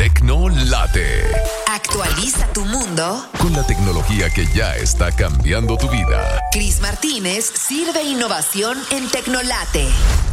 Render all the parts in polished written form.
Tecnolate. Actualiza tu mundo Con la tecnología que ya está cambiando tu vida. Cris Martínez sirve innovación en Tecnolate.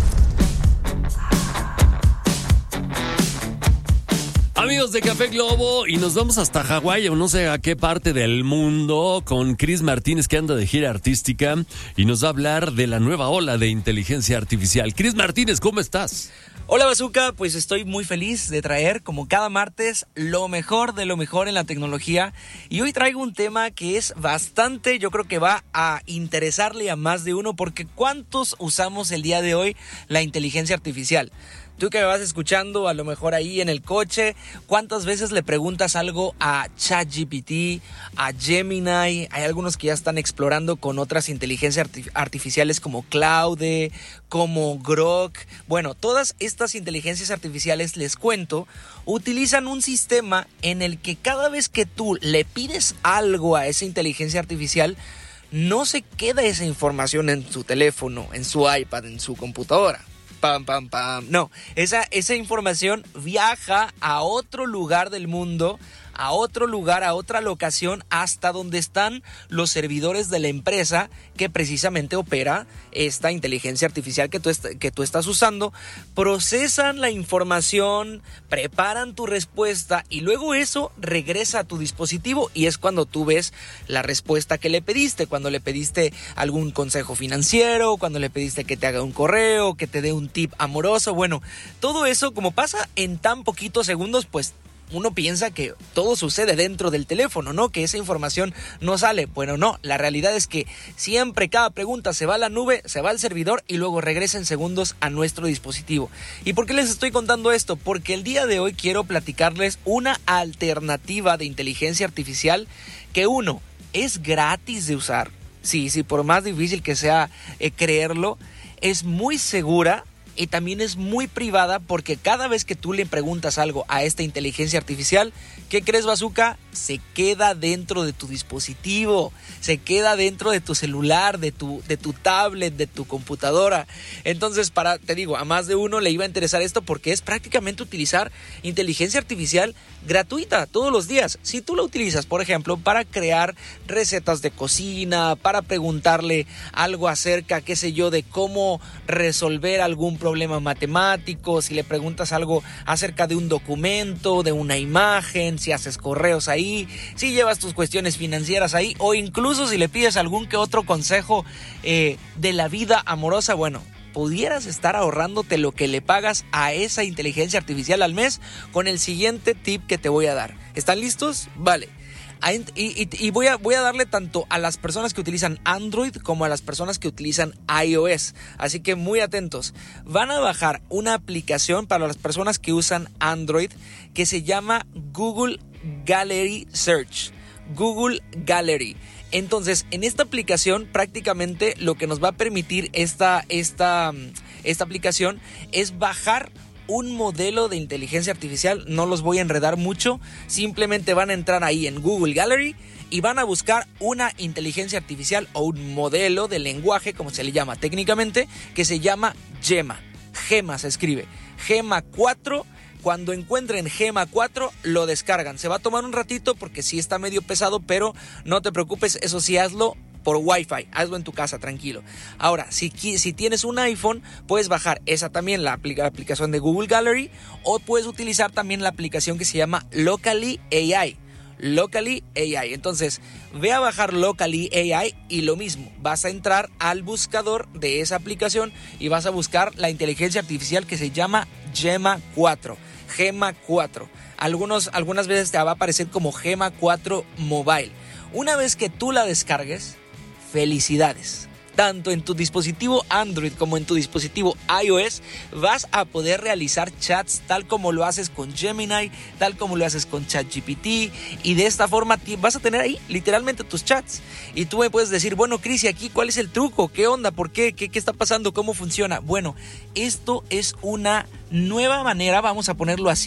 Amigos de Café Globo, y nos vamos hasta Hawái o no sé a qué parte del mundo con Cris Martínez, que anda de gira artística y nos va a hablar de la nueva ola de inteligencia artificial. Cris Martínez, ¿cómo estás? Hola Bazooka, pues estoy muy feliz de traer como cada martes lo mejor de lo mejor en la tecnología, y hoy traigo un tema que es bastante, yo creo que va a interesarle a más de uno, porque ¿cuántos usamos el día de hoy la inteligencia artificial? Tú que me vas escuchando a lo mejor ahí en el coche, ¿cuántas veces le preguntas algo a ChatGPT, a Gemini? Hay algunos que ya están explorando con otras inteligencias artificiales como Claude, como Grok. Bueno, todas estas inteligencias artificiales, les cuento, utilizan un sistema en el que cada vez que tú le pides algo a esa inteligencia artificial, no se queda esa información en su teléfono, en su iPad, en su computadora. Pam, pam, pam. No, esa información viaja a otro lugar del mundo, a otro lugar, a otra locación, hasta donde están los servidores de la empresa que precisamente opera esta inteligencia artificial que tú estás usando. Procesan la información, preparan tu respuesta y luego eso regresa a tu dispositivo, y es cuando tú ves la respuesta que le pediste, cuando le pediste algún consejo financiero, cuando le pediste que te haga un correo, que te dé un tip amoroso. Bueno, todo eso, como pasa en tan poquitos segundos, pues uno piensa que todo sucede dentro del teléfono, ¿no? Que esa información no sale. Bueno, no, la realidad es que siempre cada pregunta se va a la nube, se va al servidor y luego regresa en segundos a nuestro dispositivo. ¿Y por qué les estoy contando esto? Porque el día de hoy quiero platicarles una alternativa de inteligencia artificial que, uno, es gratis de usar. Sí, por más difícil que sea creerlo, es muy segura. Y también es muy privada, porque cada vez que tú le preguntas algo a esta inteligencia artificial, ¿qué crees, Bazooka? Se queda dentro de tu dispositivo, se queda dentro de tu celular, de tu tablet, de tu computadora. Entonces, te digo, a más de uno le iba a interesar esto, porque es prácticamente utilizar inteligencia artificial gratuita todos los días. Si tú la utilizas, por ejemplo, para crear recetas de cocina, para preguntarle algo acerca, qué sé yo, de cómo resolver algún problema matemático, si le preguntas algo acerca de un documento, de una imagen, si haces correos ahí, si llevas tus cuestiones financieras ahí, o incluso si le pides algún que otro consejo de la vida amorosa, bueno, pudieras estar ahorrándote lo que le pagas a esa inteligencia artificial al mes con el siguiente tip que te voy a dar. ¿Están listos? Vale. Y voy a darle tanto a las personas que utilizan Android como a las personas que utilizan iOS. Así que muy atentos. Van a bajar una aplicación para las personas que usan Android que se llama Google Gallery Search. Google Gallery. Entonces, en esta aplicación prácticamente lo que nos va a permitir esta aplicación es bajar un modelo de inteligencia artificial. No los voy a enredar mucho, simplemente van a entrar ahí en Google Gallery y van a buscar una inteligencia artificial o un modelo de lenguaje, como se le llama técnicamente, que se llama Gemma. Gemma se escribe, Gemma 4. Cuando encuentren Gemma 4, lo descargan. Se va a tomar un ratito porque sí está medio pesado, pero no te preocupes, eso sí, hazlo por Wi-Fi, hazlo en tu casa, tranquilo. Ahora, si tienes un iPhone, puedes bajar esa también, la aplicación de Google Gallery, o puedes utilizar también la aplicación que se llama Locally AI. Locally AI. Entonces, ve a bajar Locally AI y lo mismo, vas a entrar al buscador de esa aplicación y vas a buscar la inteligencia artificial que se llama Gemma 4. Gemma 4. Algunas veces te va a aparecer como Gemma 4 Mobile. Una vez que tú la descargues, felicidades. Tanto en tu dispositivo Android como en tu dispositivo iOS vas a poder realizar chats tal como lo haces con Gemini, tal como lo haces con ChatGPT, y de esta forma vas a tener ahí literalmente tus chats. Y tú me puedes decir, bueno, Cris, ¿y aquí cuál es el truco? ¿Qué onda? ¿Por qué? ¿Qué está pasando? ¿Cómo funciona? Bueno, esto es una nueva manera, vamos a ponerlo así,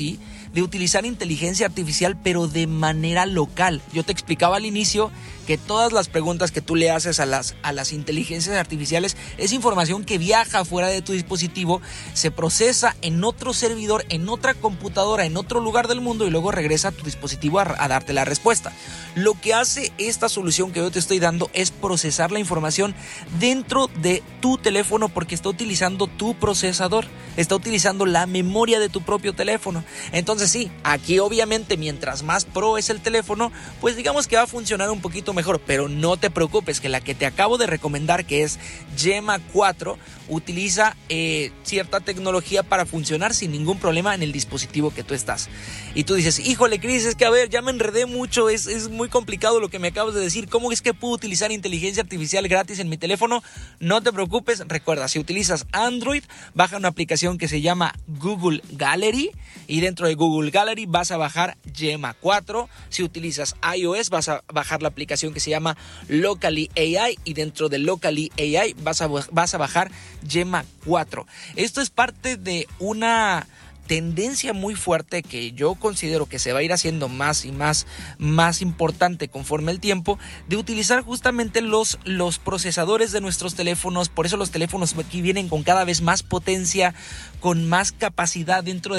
de utilizar inteligencia artificial, pero de manera local. Yo te explicaba al inicio que todas las preguntas que tú le haces a las inteligencias artificiales es información que viaja fuera de tu dispositivo, se procesa en otro servidor, en otra computadora, en otro lugar del mundo y luego regresa a tu dispositivo a darte la respuesta. Lo que hace esta solución que yo te estoy dando es procesar la información dentro de tu teléfono porque está utilizando tu procesador, está utilizando la memoria de tu propio teléfono. Entonces sí, aquí obviamente mientras más pro es el teléfono, pues digamos que va a funcionar un poquito mejor, pero no te preocupes que la que te acabo de recomendar, que es Gemma 4, utiliza cierta tecnología para funcionar sin ningún problema en el dispositivo que tú estás. Y tú dices, híjole Cris, es que a ver, ya me enredé mucho, es muy complicado lo que me acabas de decir, ¿cómo es que puedo utilizar inteligencia artificial gratis en mi teléfono? No te preocupes, recuerda, si utilizas Android, baja una aplicación que se llama Google Gallery y dentro de Google Gallery vas a bajar Gemma 4. Si utilizas iOS, vas a bajar la aplicación que se llama Locally AI y dentro de Locally AI vas a bajar Gemma 4. Esto es parte de una tendencia muy fuerte que yo considero que se va a ir haciendo más y más importante conforme el tiempo, de utilizar justamente los procesadores de nuestros teléfonos. Por eso los teléfonos aquí vienen con cada vez más potencia, con más capacidad dentro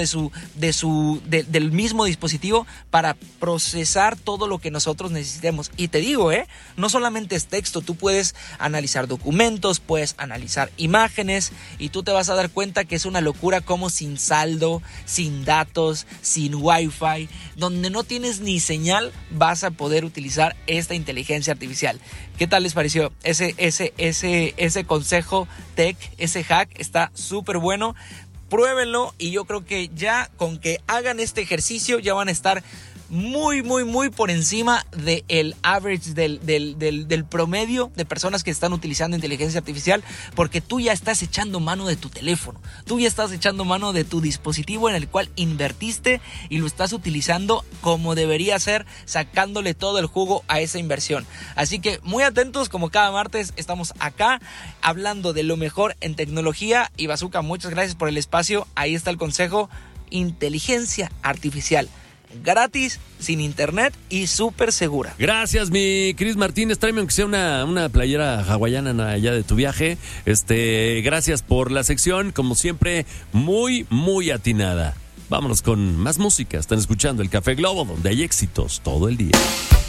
del mismo dispositivo para procesar todo lo que nosotros necesitemos. Y te digo, no solamente es texto, tú puedes analizar documentos, puedes analizar imágenes y tú te vas a dar cuenta que es una locura como sin saldo, sin datos, sin wifi, donde no tienes ni señal, vas a poder utilizar esta inteligencia artificial. ¿Qué tal les pareció? Ese consejo tech, ese hack está súper bueno. Pruébenlo y yo creo que ya con que hagan este ejercicio ya van a estar muy por encima del average, del promedio de personas que están utilizando inteligencia artificial, porque tú ya estás echando mano de tu teléfono, tú ya estás echando mano de tu dispositivo en el cual invertiste y lo estás utilizando como debería ser, sacándole todo el jugo a esa inversión. Así que muy atentos, como cada martes estamos acá hablando de lo mejor en tecnología. Y Bazooka, muchas gracias por el espacio. Ahí está el consejo: inteligencia artificial gratis, sin internet y súper segura. Gracias, mi Cris Martínez. Tráeme aunque sea una playera hawaiana allá de tu viaje. Gracias por la sección, como siempre, muy atinada. Vámonos con más música. Están escuchando el Café Globo, donde hay éxitos todo el día.